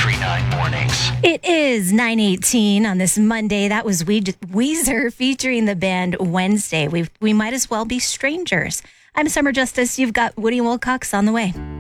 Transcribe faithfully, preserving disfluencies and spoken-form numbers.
ninety-three point nine Mornings. It is nine eighteen on this Monday. That was we- Weezer featuring the band Wednesday. We we might as well be strangers. I'm Summer Justice. You've got Woody Wilcox on the way.